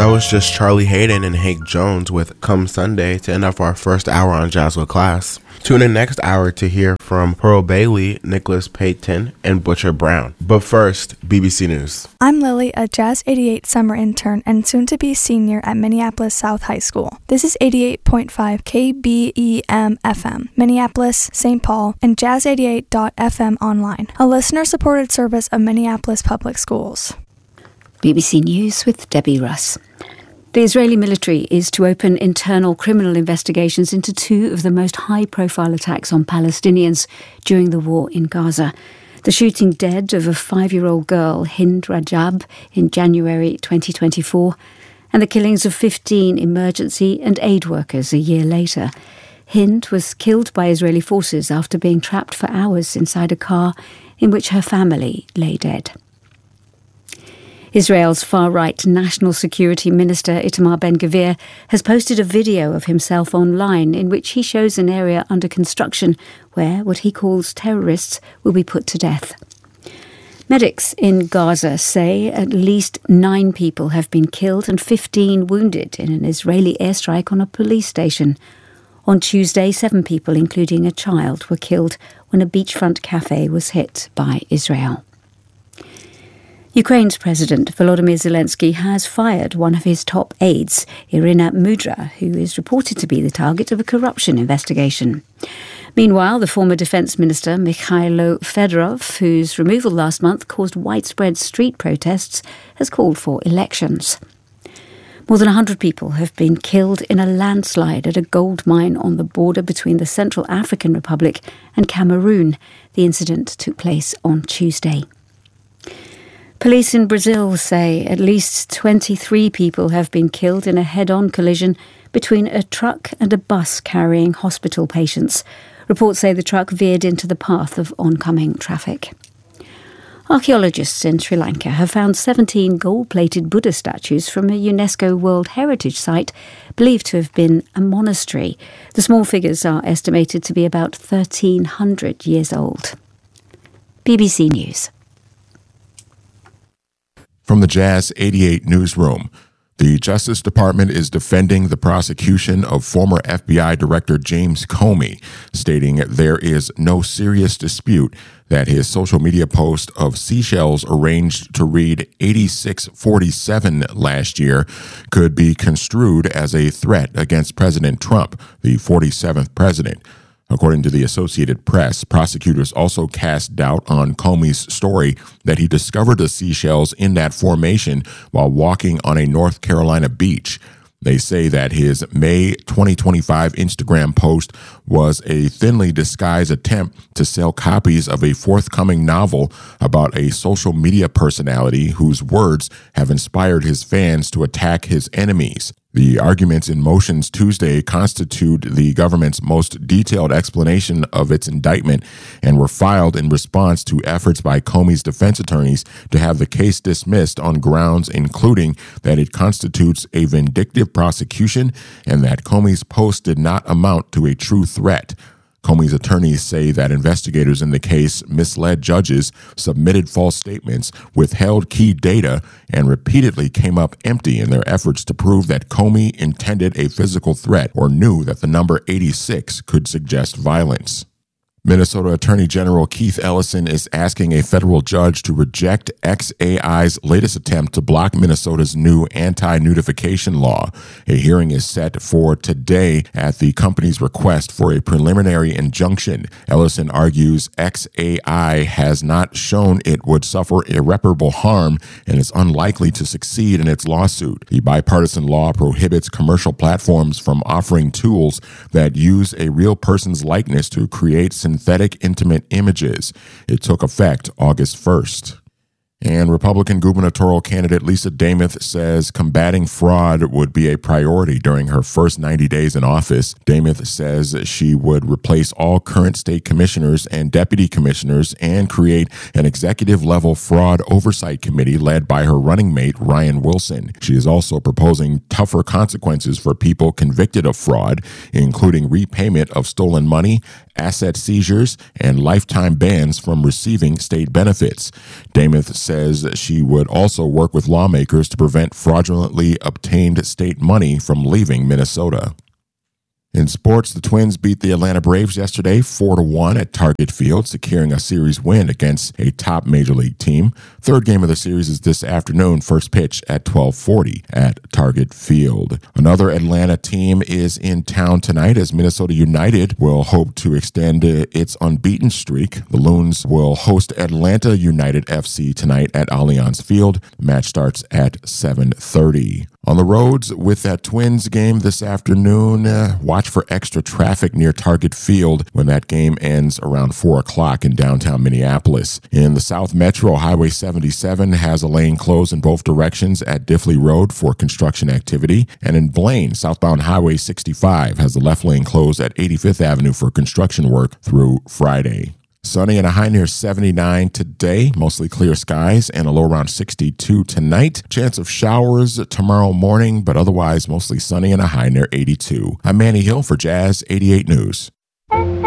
That was just Charlie Hayden and Hank Jones with Come Sunday to end off our first hour on Jazz with Class. Tune in next hour to hear from Pearl Bailey, Nicholas Payton, and Butcher Brown. But first, BBC News. I'm Lily, a Jazz 88 summer intern and soon-to-be senior at Minneapolis South High School. This is 88.5 KBEM FM, Minneapolis, St. Paul, and Jazz88.fm online, a listener-supported service of Minneapolis Public Schools. BBC News with Debbie Russ. The Israeli military is to open internal criminal investigations into two of the most high-profile attacks on Palestinians during the war in Gaza. The shooting dead of a 5-year-old girl, Hind Rajab, in January 2024, and the killings of 15 emergency and aid workers a year later. Hind was killed by Israeli forces after being trapped for hours inside a car in which her family lay dead. Israel's far-right National Security Minister Itamar Ben-Gvir has posted a video of himself online in which he shows an area under construction where what he calls terrorists will be put to death. Medics in Gaza say at least 9 people have been killed and 15 wounded in an Israeli airstrike on a police station. On Tuesday, 7 people, including a child, were killed when a beachfront cafe was hit by Israel. Ukraine's President Volodymyr Zelensky has fired one of his top aides, Irina Mudra, who is reported to be the target of a corruption investigation. Meanwhile, the former defence minister Mikhailo Fedorov, whose removal last month caused widespread street protests, has called for elections. More than 100 people have been killed in a landslide at a gold mine on the border between the Central African Republic and Cameroon. The incident took place on Tuesday. Police in Brazil say at least 23 people have been killed in a head-on collision between a truck and a bus carrying hospital patients. Reports say the truck veered into the path of oncoming traffic. Archaeologists in Sri Lanka have found 17 gold-plated Buddha statues from a UNESCO World Heritage Site believed to have been a monastery. The small figures are estimated to be about 1,300 years old. BBC News. From the Jazz 88 newsroom, the Justice Department is defending the prosecution of former FBI Director James Comey, stating there is no serious dispute that his social media post of seashells arranged to read 8647 last year could be construed as a threat against President Trump, the 47th president. According to the Associated Press, prosecutors also cast doubt on Comey's story that he discovered the seashells in that formation while walking on a North Carolina beach. They say that his May 2025 Instagram post was a thinly disguised attempt to sell copies of a forthcoming novel about a social media personality whose words have inspired his fans to attack his enemies. The arguments in motions Tuesday constitute the government's most detailed explanation of its indictment and were filed in response to efforts by Comey's defense attorneys to have the case dismissed on grounds including that it constitutes a vindictive prosecution and that Comey's post did not amount to a true threat. Comey's attorneys say that investigators in the case misled judges, submitted false statements, withheld key data, and repeatedly came up empty in their efforts to prove that Comey intended a physical threat or knew that the number 86 could suggest violence. Minnesota Attorney General Keith Ellison is asking a federal judge to reject xAI's latest attempt to block Minnesota's new anti-nudification law. A hearing is set for today at the company's request for a preliminary injunction. Ellison argues xAI has not shown it would suffer irreparable harm and is unlikely to succeed in its lawsuit. The bipartisan law prohibits commercial platforms from offering tools that use a real person's likeness to create synthetic intimate images. It took effect August 1st. And Republican gubernatorial candidate Lisa Demuth says combating fraud would be a priority during her first 90 days in office. Demuth says she would replace all current state commissioners and deputy commissioners and create an executive-level fraud oversight committee led by her running mate, Ryan Wilson. She is also proposing tougher consequences for people convicted of fraud, including repayment of stolen money, asset seizures and lifetime bans from receiving state benefits. Demuth says she would also work with lawmakers to prevent fraudulently obtained state money from leaving Minnesota. In sports, the Twins beat the Atlanta Braves yesterday 4-1 at Target Field, securing a series win against a top Major League team. Third game of the series is this afternoon, first pitch at 12:40 at Target Field. Another Atlanta team is in town tonight as Minnesota United will hope to extend its unbeaten streak. The Loons will host Atlanta United FC tonight at Allianz Field. The match starts at 7:30. On the roads with that Twins game this afternoon, watch for extra traffic near Target Field when that game ends around 4 o'clock in downtown Minneapolis. In the South Metro, Highway 77 has a lane closed in both directions at Diffley Road for construction activity. And in Blaine, southbound Highway 65 has the left lane closed at 85th Avenue for construction work through Friday. Sunny and a high near 79 today, mostly clear skies, and a low around 62 tonight. Chance of showers tomorrow morning, but otherwise mostly sunny and a high near 82. I'm Manny Hill for Jazz 88 News.